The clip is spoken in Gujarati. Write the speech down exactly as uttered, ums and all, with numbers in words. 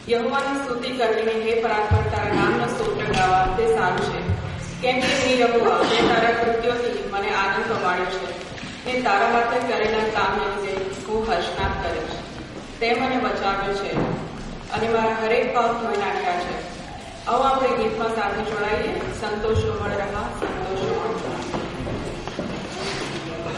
યહોવાની સ્તુતિ કરવીને હે પરાત્પર તારા નામનો સ્તોત્ર ગાવા તે સારું છે, કેમ કે હે યહોવા તે તારા કૃત્યોથી મને આનંદ પમાડ્યો છે ને તારા માટે કરેલા કામને લીધે હું હર્ષનાદ કરીશ. તે મને બચાવ્યો છે અને મારા હરેક પાપ ધોઈ નાખ્યા છે. આવો આપણે ગીતમાં સાથે જોડાઈએ. સંતોષો મળ રહા સંતોષો